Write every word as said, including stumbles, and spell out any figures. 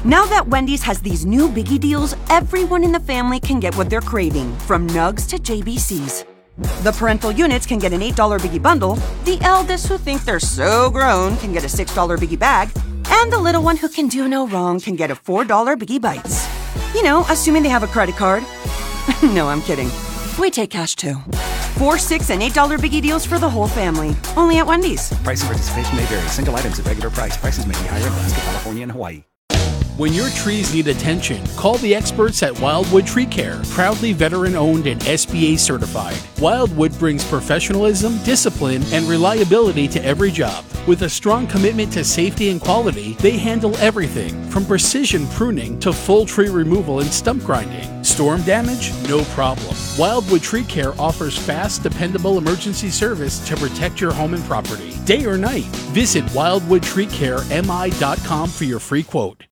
Now that Wendy's has these new biggie deals, everyone in the family can get what they're craving, from nugs to J B Cs. The parental units can get an eight dollar biggie bundle, the eldest who think they're so grown can get a six dollar biggie bag, and the little one who can do no wrong can get a four dollar biggie bites. You know, assuming they have a credit card. No, I'm kidding. We take cash too. Four, six, and eight dollar biggie deals for the whole family. Only at Wendy's. Price and participation may vary. Single items at regular price. Prices may be higher in Alaska, California, and Hawaii. When your trees need attention, call the experts at Wildwood Tree Care, proudly veteran-owned and S B A certified. Wildwood brings professionalism, discipline, and reliability to every job. With a strong commitment to safety and quality, they handle everything from precision pruning to full tree removal and stump grinding. Storm damage? No problem. Wildwood Tree Care offers fast, dependable emergency service to protect your home and property, day or night. Visit wildwood tree care m i dot com for your free quote.